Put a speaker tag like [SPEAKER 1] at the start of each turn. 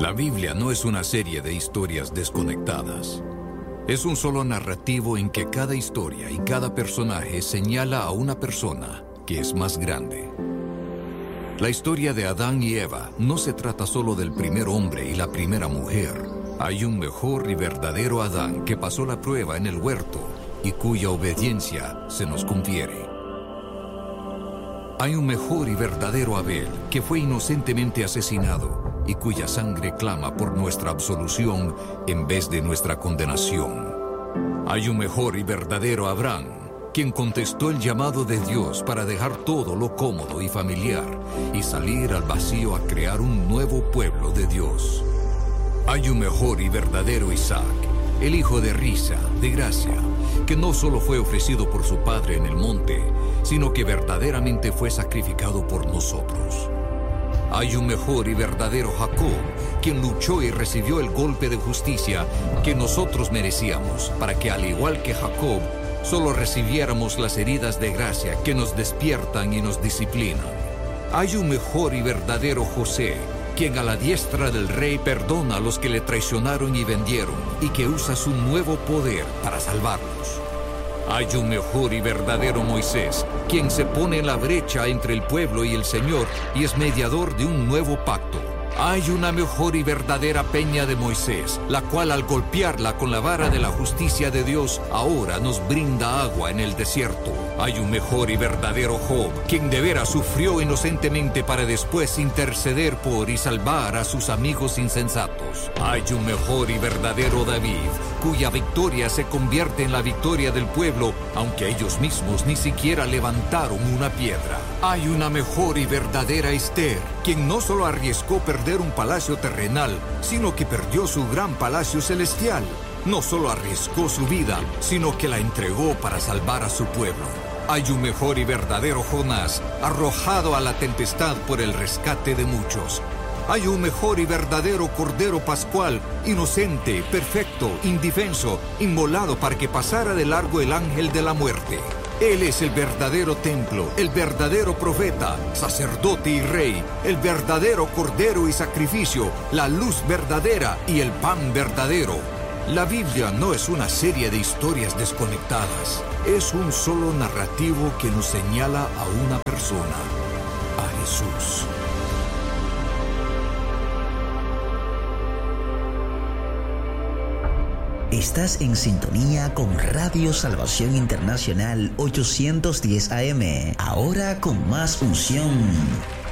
[SPEAKER 1] La Biblia no es una serie de historias desconectadas. Es un solo narrativo en que cada historia y cada personaje señala a una persona que es más grande. La historia de Adán y Eva no se trata solo del primer hombre y la primera mujer. Hay un mejor y verdadero Adán que pasó la prueba en el huerto y cuya obediencia se nos confiere. Hay un mejor y verdadero Abel que fue inocentemente asesinado y cuya sangre clama por nuestra absolución en vez de nuestra condenación. Hay un mejor y verdadero Abraham, quien contestó el llamado de Dios para dejar todo lo cómodo y familiar y salir al vacío a crear un nuevo pueblo de Dios. Hay un mejor y verdadero Isaac, el hijo de risa, de gracia, que no solo fue ofrecido por su padre en el monte, sino que verdaderamente fue sacrificado por nosotros. Hay un mejor y verdadero Jacob, quien luchó y recibió el golpe de justicia que nosotros merecíamos, para que al igual que Jacob, solo recibiéramos las heridas de gracia que nos despiertan y nos disciplinan. Hay un mejor y verdadero José, quien a la diestra del rey perdona a los que le traicionaron y vendieron, y que usa su nuevo poder para salvarlos. Hay un mejor y verdadero Moisés, quien se pone en la brecha entre el pueblo y el Señor y es mediador de un nuevo pacto. Hay una mejor y verdadera peña de Moisés, la cual al golpearla con la vara de la justicia de Dios, ahora nos brinda agua en el desierto. Hay un mejor y verdadero Job, quien de veras sufrió inocentemente para después interceder por y salvar a sus amigos insensatos. Hay un mejor y verdadero David, cuya victoria se convierte en la victoria del pueblo, aunque ellos mismos ni siquiera levantaron una piedra. Hay una mejor y verdadera Esther, quien no solo arriesgó perder un palacio terrenal, sino que perdió su gran palacio celestial. No solo arriesgó su vida, sino que la entregó para salvar a su pueblo. Hay un mejor y verdadero Jonás, arrojado a la tempestad por el rescate de muchos. Hay un mejor y verdadero Cordero Pascual, inocente, perfecto, indefenso, inmolado para que pasara de largo el ángel de la muerte. Él es el verdadero templo, el verdadero profeta, sacerdote y rey, el verdadero cordero y sacrificio, la luz verdadera y el pan verdadero. La Biblia no es una serie de historias desconectadas, es un solo narrativo que nos señala a una persona, a Jesús.
[SPEAKER 2] Estás en sintonía con Radio Salvación Internacional 810 AM, ahora con más unción.